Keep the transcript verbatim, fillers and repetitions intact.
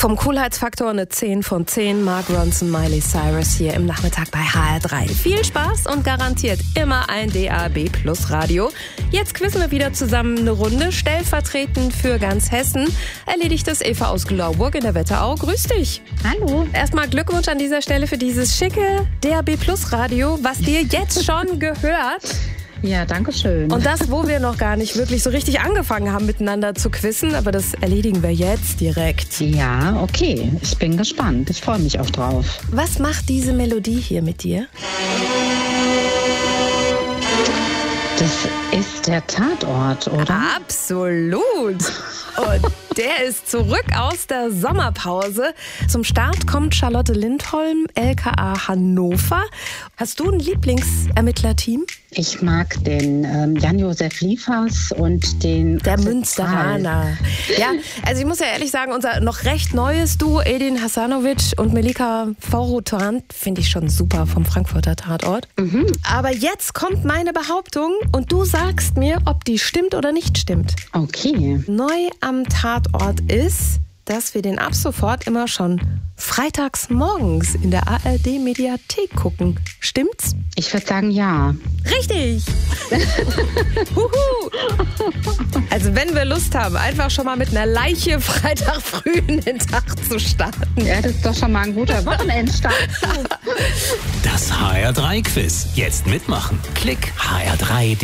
Vom Coolheitsfaktor eine zehn von zehn. Mark Ronson, Miley Cyrus hier im Nachmittag bei H R drei. Viel Spaß und garantiert immer ein D A B Plus Radio. Jetzt quizzen wir wieder zusammen eine Runde. Stellvertretend für ganz Hessen erledigt das Eva aus Glauburg in der Wetterau. Grüß dich. Hallo. Erstmal Glückwunsch an dieser Stelle für dieses schicke D A B Plus Radio, was dir jetzt schon gehört. Ja, danke schön. Und das, wo wir noch gar nicht wirklich so richtig angefangen haben, miteinander zu quizzen, aber das erledigen wir jetzt direkt. Ja, okay. Ich bin gespannt. Ich freue mich auch drauf. Was macht diese Melodie hier mit dir? Das ist der Tatort, oder? Absolut. Und der ist zurück aus der Sommerpause. Zum Start kommt Charlotte Lindholm, L K A Hannover. Hast du ein Lieblingsermittlerteam? Ich mag den ähm, Jan-Josef Liefers und den... Der Münsteraner. Ja, also ich muss ja ehrlich sagen, unser noch recht neues Duo, Edin Hasanovic und Melika Faurutan, finde ich schon super vom Frankfurter Tatort. Mhm. Aber jetzt kommt meine Behauptung und du sagst mir, ob die stimmt oder nicht stimmt. Okay. Neu am Tatort ist, dass wir den ab sofort immer schon freitags morgens in der A R D-Mediathek gucken. Stimmt's? Ich würde sagen, ja. Richtig! Huhu. Also wenn wir Lust haben, einfach schon mal mit einer Leiche Freitag früh in den Tag zu starten. Ja, das ist doch schon mal ein guter Wochenendstart. Das H R drei Quiz. Jetzt mitmachen. Klick H R drei Punkt D E.